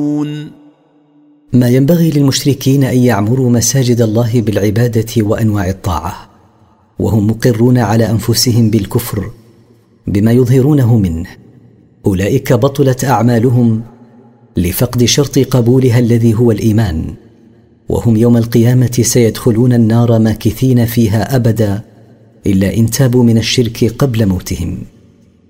ما ينبغي للمشركين أن يعمروا مساجد الله بالعبادة وأنواع الطاعة وهم مقرون على أنفسهم بالكفر بما يظهرونه منه. أولئك بطلت أعمالهم لفقد شرط قبولها الذي هو الإيمان، وهم يوم القيامة سيدخلون النار ماكثين فيها أبدا إلا إن تابوا من الشرك قبل موتهم.